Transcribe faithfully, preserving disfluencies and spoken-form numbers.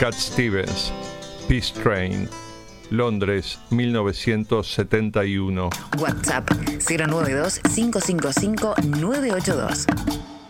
Cat Stevens, Peace Train, Londres, mil novecientos setenta y uno. WhatsApp cero nueve dos cinco cinco cinco nueve ocho dos.